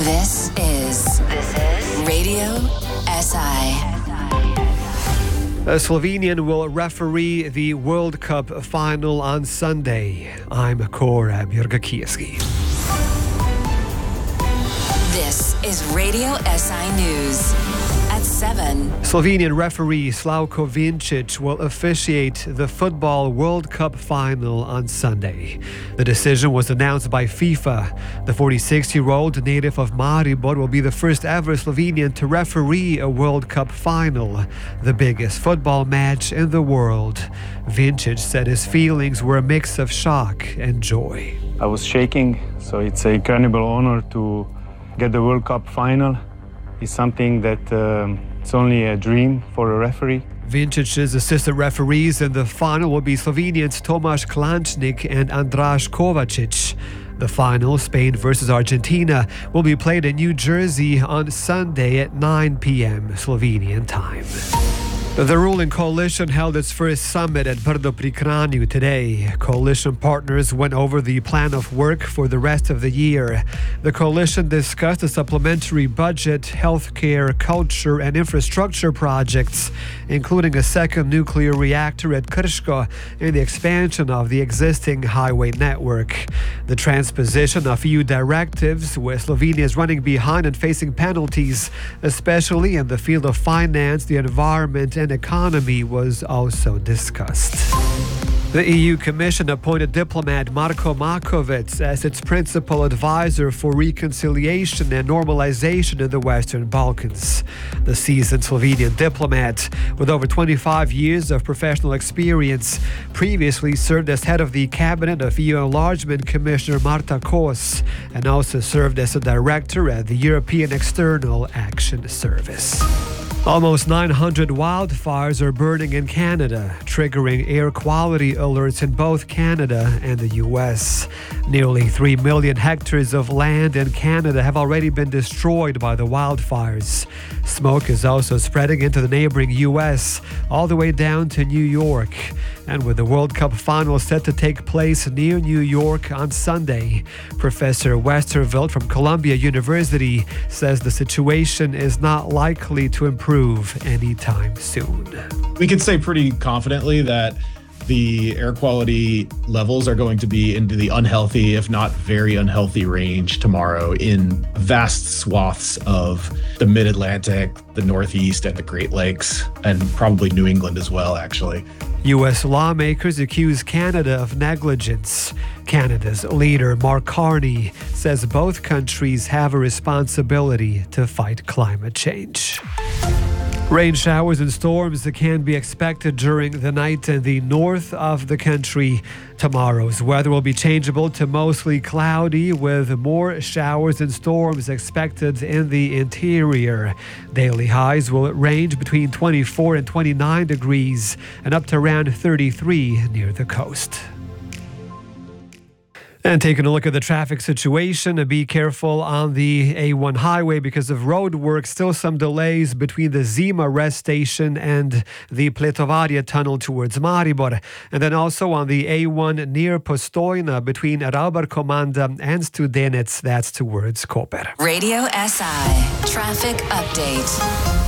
This is Radio SI. A Slovenian will referee the World Cup final on Sunday. I'm Korab Jurgakijski. This is Radio SI News. At 7. Slovenian referee Slavko Vincic will officiate the Football World Cup final on Sunday. The decision was announced by FIFA. The 46-year-old native of Maribor will be the first ever Slovenian to referee a World Cup final, the biggest football match in the world. Vincic said his feelings were a mix of shock and joy. I was shaking, so it's an incredible honor to get the World Cup final. It's something that it's only a dream for a referee. Vincic's assistant referees in the final will be Slovenians Tomaš Klančnik and Andraž Kovačič. The final, Spain versus Argentina, will be played in New Jersey on Sunday at 9 p.m. Slovenian time. The ruling coalition held its first summit at Brdo pri Kranju today. Coalition partners went over the plan of work for the rest of the year. The coalition discussed a supplementary budget, healthcare, culture and infrastructure projects, including a second nuclear reactor at Krško and the expansion of the existing highway network. The transposition of EU directives, where Slovenia is running behind and facing penalties, especially in the field of finance, the environment and economy, was also discussed. The EU Commission appointed diplomat Marko Markovic as its principal advisor for reconciliation and normalization in the Western Balkans. The seasoned Slovenian diplomat, with over 25 years of professional experience, previously served as head of the cabinet of EU Enlargement Commissioner Marta Kos and also served as a director at the European External Action Service. Almost 900 wildfires are burning in Canada, triggering air quality alerts in both Canada and the U.S. Nearly 3 million hectares of land in Canada have already been destroyed by the wildfires. Smoke is also spreading into the neighboring U.S., all the way down to New York. And with the World Cup final set to take place near New York on Sunday, Professor Westerveld from Columbia University says the situation is not likely to improve anytime soon. We can say pretty confidently that the air quality levels are going to be into the unhealthy, if not very unhealthy range tomorrow in vast swaths of the Mid-Atlantic, the Northeast, and the Great Lakes, and probably New England as well, actually. U.S. lawmakers accuse Canada of negligence. Canada's leader, Mark Carney, says both countries have a responsibility to fight climate change. Rain showers and storms can be expected during the night in the north of the country. Tomorrow's weather will be changeable to mostly cloudy, with more showers and storms expected in the interior. Daily highs will range between 24 and 29 degrees and up to around 33 near the coast. And taking a look at the traffic situation, be careful on the A1 highway because of road work. Still some delays between the Zima rest station and the Pletovarje tunnel towards Maribor. And then also on the A1 near Postojna between Ravbar Komanda and Studenec, that's towards Koper. Radio SI Traffic Update.